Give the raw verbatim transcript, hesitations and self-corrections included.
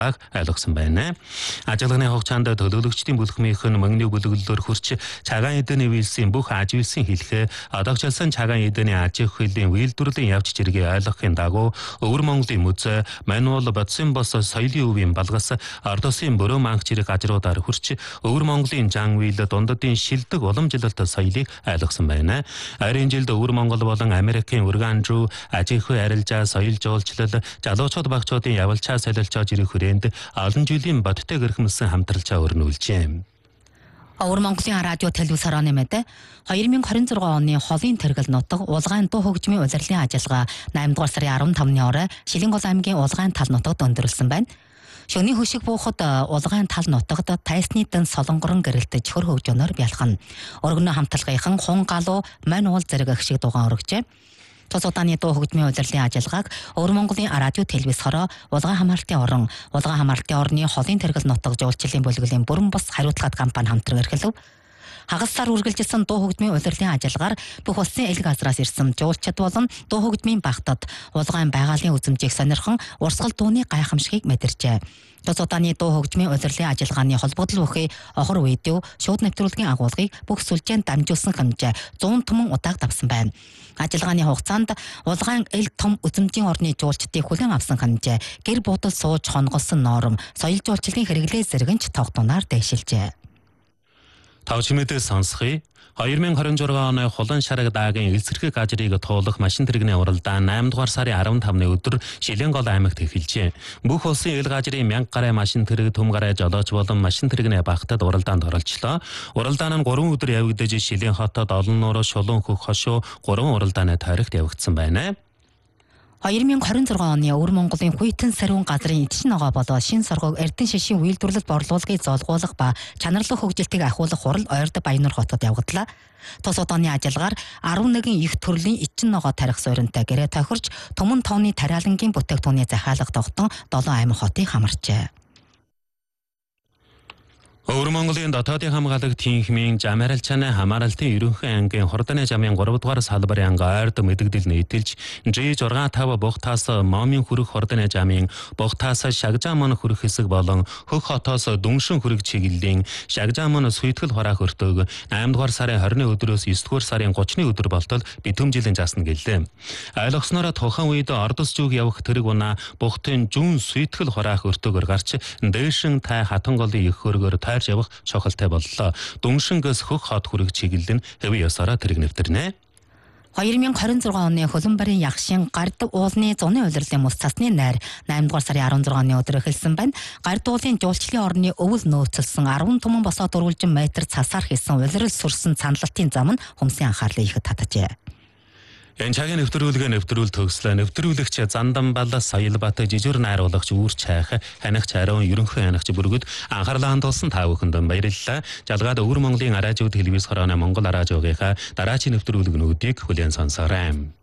ойлгосон байна. Ажиллагааны хугацаанд төлөөлөгчдийн бүлэгмийнх нь мөнгөний бүлэглэлээр хурц цагаан эдэний вилсийн бүх аж вилсийн хэлхээ одоогчлсан цагаан эдэний аж ахуй хуулийн үйлдвэрлэлийн явж чиргээ ойлгохын дагуу Өвөр Монголын музей, мануул бодсон бос соёлын өвийн балгас, ордосын бороо манх чирэг газруудаар хурц Өвөр Монголын жан вил дундадын шилдэг уламжлалт соёлыг ойлгосон байна. Ойрын жилд Өвөр Монгол болон Америкийн ургаан руу аж ахуй арилжаа, соёл жуулчлал, залуучууд багчуудын явалчаа солилцоож ирэх хүрээнд олон жилийн бодтой гэрхэмсэн хамтралчаа өрнүүлжээ. Өвөр Монголын радио телевиз хорооны мэдээ хоёр мянга хорин зургаан оны холын тэргэл нутаг Улгаан дуу хөгжмийн улирлын ажиллагаа найман дугаар сарын арван тавны орой Шилэнгол аймгийн Улгаан тал нутагт өндөрлсөн байна. Шөний хөшиг буухад Улгаан тал нутагт тайсны дэн солонгорон гэрэлтэж хөр хөгжөнөөр бялхан. Өргөнөө хамтлагийнхан хун галуу мань уул зэрэг гişиг дугаан өргөжээ. Тус удааны дуу хөгжмийн улирлын ажиллагааг Өвөр Монголын радио телевиз хороо Улгаан хамаалтын орон, Улгаан хамаалтын орны холын тэргэл нутаг жуулчлалын бүлгэлийн бүрэн бус хариуцлага компани хамтран эрхлэв. Хагас сар үргэлжилсэн дуу хөгжмийн улирлын ажиллагаар бүх улсын эл газраас ирсэн жуулчид болон дуу хөгжмийн багтад Улгаан байгалийн үзмжийг сонирхон урсгал дууны гайхамшигыг мэдэрчээ. Тус удааны дуу хөгжмийн улирлын ажиллагааны холбогдол бүхий охор видео, шууд нэвтрүүлгийн агуулгыг бүх сүлжээнд дамжуулсан хэмжээ зуун түмэн удааг давсан байна. Ажиллагааны хугацаанд Улгаан эл том үзмжийн орны жуулчдыг хүлээн авсан хэмжээ гэр буудал сууж хонголсон ноором соёл жуулчлалын хэрэглээ зэрэгч тогтунаар дэвшилжээ. Тавч мэдээ сонсхий. хоёр мянга хорин зургаан оны Хулан шараг даагийн эсрэг газрыг туулах машин тэрэгний уралдаан найман дугаар сарын арван тавны өдөр Шилэнгол аймагт эхэлжээ. Бүх улсын эл газрын мянга гаруй машин тэрэг, төм гаруй жолооч болон машин тэрэгний багтад уралдаанд оролцлоо. Уралдаан нь гурван өдөр явагдаж Шилэн хотод олон нууруу шулуун хөх хошуу гурван уралдааны тойрогт явагдсан байна. хоёр мянга хорин зургаан оны Өвөр Монголын Хүйтэн сариун газрын эдшин ногоо болоо шин соргог Эрдэнэ шишийн үйлдвэрлэлд борлуулгыг золгуулах ба чанарлах хөгжилтийг ахиулах хурал Ойрд Баянур хотод явагдлаа. Тус удааны ажиллагаар арван нэгэн их төрлийн эдшин ногоо тарих сууринтай гэрээ тохирч Түмэн тооны тариалангийн бүтээгдэхүүний захиалга тогтон долоо аймаг хотыг хамарчээ. Өвөр Монголын дотоодын хамгаалалт тэнхимийн Жамааралчааны хамааралтын ерөнхий ангийн Хурданы жамын гурав дугаар салбарын анги ойрд мэдэгдэл нийтэлж жи шесть пять Бухтаас Момын хүрэх Хурданы жамын Бухтаас Шагжааман хүрэх хэсэг болон Хөх хотоос Дүншин хүрэх чиглэлийн Шагжааман Суйтгэл хураах өртөөг найман дугаар сарын хорины өдрөөс девять дугаар сарын тридцатны өдөр болтол битүүмжилэн заасна гэлээ. Ойлгосноор тухайн үед Ордос зүг явах тэрэг унаа Бухтын Жүн Суйтгэл хураах өртөөгөр гарч дээшин тай хатан голын их хөргөөр тайрч явах чухалтай боллоо. Дүншингээс Хөх хот хүрэх чиглэл нь хэвийн ёсороо тэрэг нэвтэрнэ. хоёр мянга хорин зургаан оны Хөлбөмбөрийн Ягшин гард уулны зуны улирлын мус цасны найр найман дугаар сарын арван зургааны өдөр эхэлсэн байна. Гард уулын жуулчлалын орны өвөл нөөцөлсөн арван түмэн босоо дөрвөлжин метр цасаар хийсэн улирал сүрсэн цанлалтын зам нь хүмсийн анхаарлыг ихэд татжээ. Энэ цагийн нэвтрүүлгээ нэвтрүүл төгслөө. Нэвтрүүлэгч Занданбал Соёлбат жижигэр найруулагч Үүр Чайх, ханигч Ариун ерөнхий ханигч бүргэд анхаарлаа хандуулсан та бүхэнд баярлалаа. Жалгаад Өвөр Монголын радио телевиз хорооны Монгол радиогийнхаа дараагийн нэвтрүүлгнүүдийг хүлээн сонсоорой.